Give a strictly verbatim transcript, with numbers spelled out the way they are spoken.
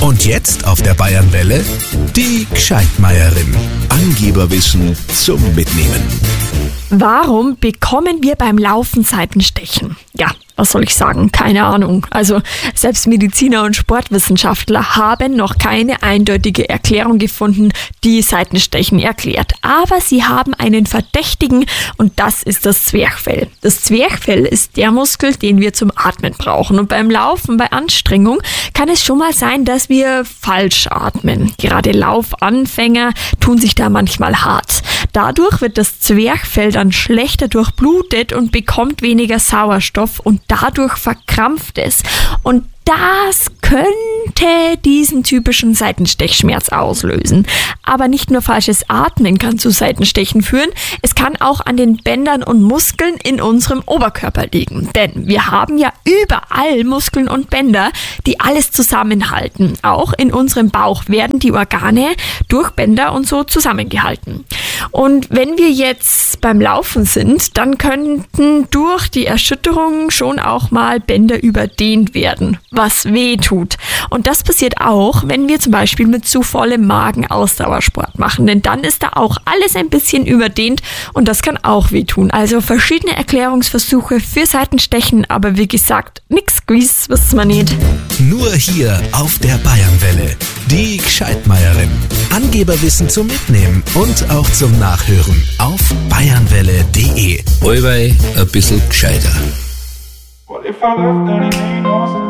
Und jetzt auf der Bayernwelle die Gscheidmeierin. Angeberwissen zum Mitnehmen. Warum bekommen wir beim Laufen Seitenstechen? Ja, was soll ich sagen? Keine Ahnung. Also selbst Mediziner und Sportwissenschaftler haben noch keine eindeutige Erklärung gefunden, die Seitenstechen erklärt. Aber sie haben einen Verdächtigen und das ist das Zwerchfell. Das Zwerchfell ist der Muskel, den wir zum Atmen brauchen. Und beim Laufen, bei Anstrengung, kann es schon mal sein, dass wir falsch atmen. Gerade Laufanfänger tun sich da manchmal hart. Dadurch wird das Zwerchfell dann schlechter durchblutet und bekommt weniger Sauerstoff und dadurch verkrampft es. Und das könnte diesen typischen Seitenstechschmerz auslösen. Aber nicht nur falsches Atmen kann zu Seitenstechen führen, es kann auch an den Bändern und Muskeln in unserem Oberkörper liegen. Denn wir haben ja überall Muskeln und Bänder, die alles zusammenhalten. Auch in unserem Bauch werden die Organe durch Bänder und so zusammengehalten. Und wenn wir jetzt beim Laufen sind, dann könnten durch die Erschütterung schon auch mal Bänder überdehnt werden, was weh tut. Und das passiert auch, wenn wir zum Beispiel mit zu vollem Magen Ausdauersport machen, denn dann ist da auch alles ein bisschen überdehnt und das kann auch weh tun. Also verschiedene Erklärungsversuche für Seitenstechen, aber wie gesagt, nix gewiss, wissen wir nicht. Nur hier auf der Bayernwelle. Die Gscheidmeierin. Angeberwissen zum Mitnehmen und auch zum Nachhören auf bayernwelle punkt de. Allweil ein bisschen gescheiter. What if I left and it ain't no